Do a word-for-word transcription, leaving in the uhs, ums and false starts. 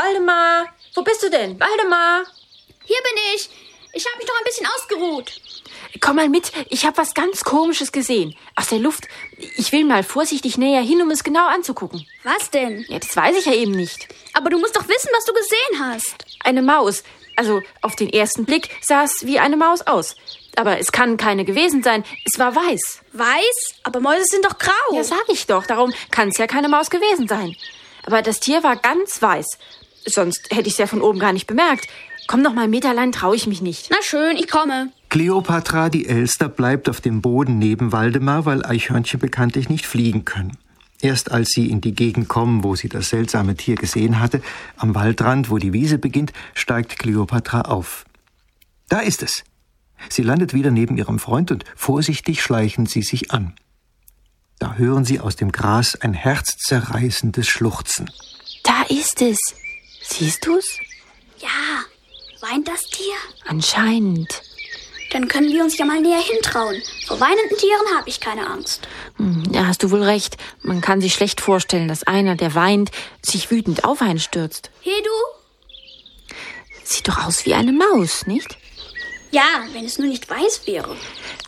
Waldemar, wo bist du denn? Waldemar! Hier bin ich. Ich habe mich noch ein bisschen ausgeruht. Komm mal mit, ich habe was ganz Komisches gesehen. Aus der Luft. Ich will mal vorsichtig näher hin, um es genau anzugucken. Was denn? Ja, das weiß ich ja eben nicht. Aber du musst doch wissen, was du gesehen hast. Eine Maus. Also auf den ersten Blick sah es wie eine Maus aus. Aber es kann keine gewesen sein. Es war weiß. Weiß? Aber Mäuse sind doch grau. Ja, sag ich doch. Darum kann es ja keine Maus gewesen sein. Aber das Tier war ganz weiß. Sonst hätte ich es ja von oben gar nicht bemerkt. Komm noch mal ein Meter allein, traue ich mich nicht. Na schön, ich komme. Kleopatra, die Elster, bleibt auf dem Boden neben Waldemar, weil Eichhörnchen bekanntlich nicht fliegen können. Erst als sie in die Gegend kommen, wo sie das seltsame Tier gesehen hatte, am Waldrand, wo die Wiese beginnt, steigt Kleopatra auf. Da ist es. Sie landet wieder neben ihrem Freund und vorsichtig schleichen sie sich an. Da hören sie aus dem Gras ein herzzerreißendes Schluchzen. Da ist es. Siehst du's? Ja. Weint das Tier? Anscheinend. Dann können wir uns ja mal näher hintrauen. Vor weinenden Tieren habe ich keine Angst. Hm, da hast du wohl recht. Man kann sich schlecht vorstellen, dass einer, der weint, sich wütend auf einen stürzt. Hey, du? Sieht doch aus wie eine Maus, nicht? Ja, wenn es nur nicht weiß wäre.